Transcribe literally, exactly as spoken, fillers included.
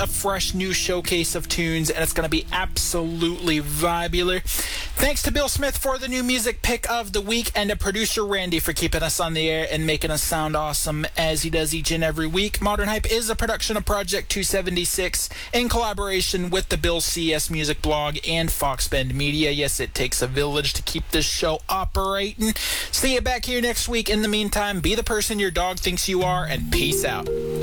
a fresh new showcase of tunes, and it's going to be absolutely vibular. Thanks to Bill Smith for the new music pick of the week, and to producer Randy for keeping us on the air and making us sound awesome as he does each and every week. Modern Hype is a production of Project two seventy-six in collaboration with the Bill C S Music blog and Foxbend Media. Yes, it takes a village to keep this show operating. See you back here next week. In the meantime, be the person your dog thinks you are, and peace out.